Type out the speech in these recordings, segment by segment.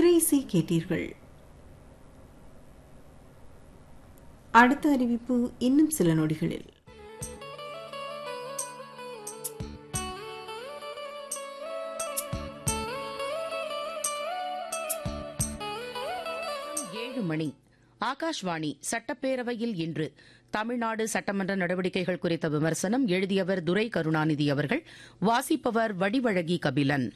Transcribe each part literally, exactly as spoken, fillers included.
திரையிசை கேட்டீர்கள். அடுத்த அறிவிப்பு இன்னும் சில நொடிகளில். ஏழு மணி. ஆகாஷ்வாணி. சட்டப்பேரவையில் இன்று தமிழ்நாடு சட்டமன்ற நடவடிக்கைகள் குறித்த விமர்சனம். எழுதியவர் துரை கருணாநிதி அவர்கள். வாசிப்பவர் வடிவழகி கபிலன்.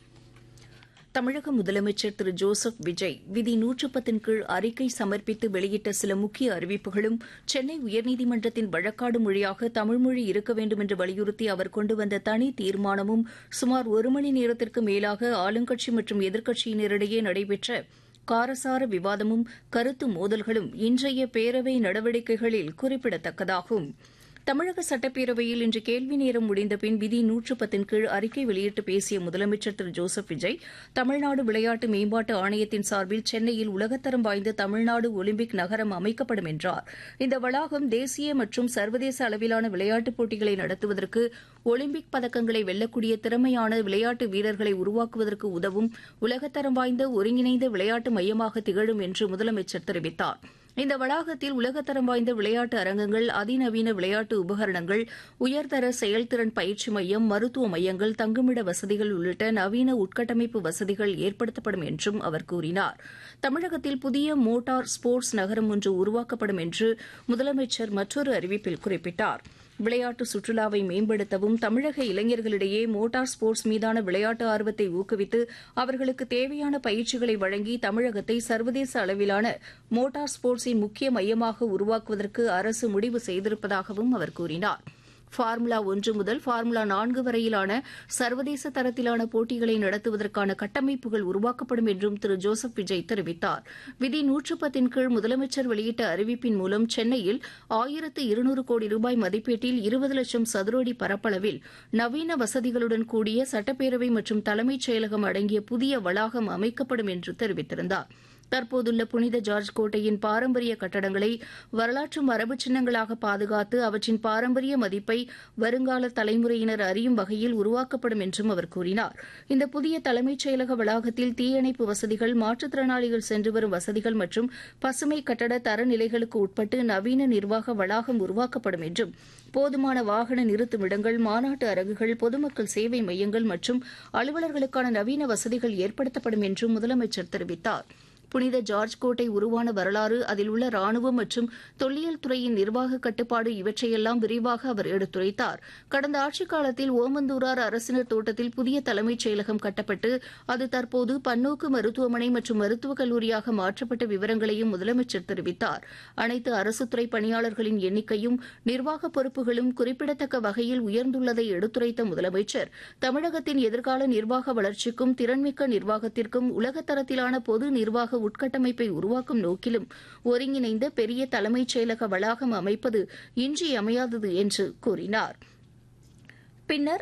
தமிழக முதலமைச்சர் திரு ஜோசப் விஜய் விதி நூற்று பத்தின் கீழ் அறிக்கை சமர்ப்பித்து வெளியிட்ட சில முக்கிய அறிவிப்புகளும் சென்னை உயர்நீதிமன்றத்தின் வழக்காடு மொழியாக தமிழ்மொழி இருக்க வேண்டும் என்று வலியுறுத்தி அவர் கொண்டு வந்த தனி தீர்மானமும் சுமார் ஒரு மணி நேரத்திற்கு மேலாக ஆளுங்கட்சி மற்றும் எதிர்க்கட்சியினரிடையே நடைபெற்ற காரசார விவாதமும் கருத்து மோதல்களும் இன்றைய பேரவை நடவடிக்கைகளில் குறிப்பிடத்தக்கதாகும். தமிழக சட்டப்பேரவையில் இன்று கேள்வி நேரம் முடிந்தபின் விதி நூற்று பத்தின் கீழ் அறிக்கை வெளியிட்டு பேசிய முதலமைச்சர் திரு ஜோசப் விஜய், தமிழ்நாடு விளையாட்டு மேம்பாட்டு ஆணையத்தின் சார்பில் சென்னையில் உலகத்தரம் வாய்ந்த தமிழ்நாடு ஒலிம்பிக் நகரம் அமைக்கப்படும் என்றார். இந்த வளாகம் தேசிய மற்றும் சர்வதேச அளவிலான விளையாட்டுப் போட்டிகளை நடத்துவதற்கு, ஒலிம்பிக் பதக்கங்களை வெல்லக்கூடிய திறமையான விளையாட்டு வீரர்களை உருவாக்குவதற்கு உதவும் உலகத்தரம் வாய்ந்த ஒருங்கிணைந்த விளையாட்டு மையமாக திகழும் என்று முதலமைச்சர் தெரிவித்தார். இந்த வளாகத்தில் உலகத்தரம் வாய்ந்த விளையாட்டு அரங்கங்கள், அதிநவீன விளையாட்டு உபகரணங்கள், உயர்தர செயல்திறன் பயிற்சி மையம், மருத்துவ மையங்கள், தங்குமிட வசதிகள் உள்ளிட்ட நவீன உட்கட்டமைப்பு வசதிகள் ஏற்படுத்தப்படும் என்றும் அவர் கூறினார். தமிழகத்தில் புதிய மோட்டார் ஸ்போர்ட்ஸ் நகரம் ஒன்று உருவாக்கப்படும் என்று முதலமைச்சர் மற்றொரு அறிவிப்பில் குறிப்பிட்டார். விளையாட்டு சுற்றுலாவை மேம்படுத்தவும், தமிழக இளைஞர்களிடையே மோட்டார் ஸ்போர்ட்ஸ் மீதான விளையாட்டு ஆர்வத்தை ஊக்குவித்து அவர்களுக்கு தேவையான பயிற்சிகளை வழங்கி தமிழகத்தை சர்வதேச அளவிலான மோட்டார் ஸ்போர்ட்ஸின் முக்கிய மையமாக உருவாக்குவதற்கு அரசு முடிவு செய்திருப்பதாகவும் அவர் கூறினார். ஃபார்முலா ஒன்று முதல் ஃபார்முலா நான்கு வரையிலான சர்வதேச தரத்திலான போட்டிகளை நடத்துவதற்கான கட்டமைப்புகள் உருவாக்கப்படும் என்றும் திரு ஜோசப் விஜய் தெரிவித்தார். விதி நூற்று பத்தின் கீழ் முதலமைச்சர் வெளியிட்ட அறிவிப்பின் மூலம் சென்னையில் ஆயிரத்து இருநூறு கோடி ரூபாய் மதிப்பீட்டில் இருபது லட்சம் சதுர அடி பரப்பளவில் நவீன வசதிகளுடன் கூடிய சட்டப்பேரவை மற்றும் தலைமைச் செயலகம் அடங்கிய புதிய வளாகம் அமைக்கப்படும் என்று தெரிவித்திருந்தார். தற்போதுள்ள புனித ஜார்ஜ் கோட்டையின் பாரம்பரிய கட்டடங்களை வரலாற்று மரபு சின்னங்களாக பாதுகாத்து அவற்றின் பாரம்பரிய மதிப்பை வருங்கால தலைமுறையினர் அறியும் வகையில் உருவாக்கப்படும் என்றும் அவர் கூறினார். இந்த புதிய தலைமைச் செயலக வளாகத்தில் தீயணைப்பு வசதிகள், மாற்றுத்திறனாளிகள் சென்று வரும் வசதிகள் மற்றும் பசுமை கட்டட தரநிலைகளுக்கு உட்பட்டு நவீன நிர்வாக வளாகம் உருவாக்கப்படும் என்றும், போதுமான வாகன நிறுத்துமிடங்கள், மாநாட்டு அரங்குகள், பொதுமக்கள் சேவை மையங்கள் மற்றும் அலுவலர்களுக்கான நவீன வசதிகள் ஏற்படுத்தப்படும் என்றும் முதலமைச்சர் தெரிவித்தார். புனித ஜார்ஜ் கோட்டை உருவான வரலாறு, அதில் உள்ள ராணுவம் மற்றும் தொல்லியல் துறையின் நிர்வாக கட்டுப்பாடு இவற்றையெல்லாம் விரிவாக அவர் எடுத்துரைத்தார். கடந்த ஆட்சிக் காலத்தில் ஓமந்தூரார் அரசினர் தோட்டத்தில் புதிய தலைமைச் செயலகம் கட்டப்பட்டு அது தற்போது பன்னோக்கு மருத்துவமனை மற்றும் மருத்துவக் கல்லூரியாக மாற்றப்பட்ட விவரங்களையும் முதலமைச்சர் தெரிவித்தார். அனைத்து அரசுத்துறை பணியாளர்களின் எண்ணிக்கையும் நிர்வாக பொறுப்புகளும் குறிப்பிடத்தக்க வகையில் உயர்ந்துள்ளதை எடுத்துரைத்த முதலமைச்சர், தமிழகத்தின் எதிர்கால நிர்வாக வளர்ச்சிக்கும் திறன்மிக்க நிர்வாகத்திற்கும் உலகத்தரத்திலான பொது நிர்வாக உட்கட்டமைப்பை உருவாக்கும் நோக்கிலும் ஒருங்கிணைந்த பெரிய தலைமைச் செயலக வளாகம் அமைப்பது இன்றியமையாதது என்று கூறினார். பின்னர்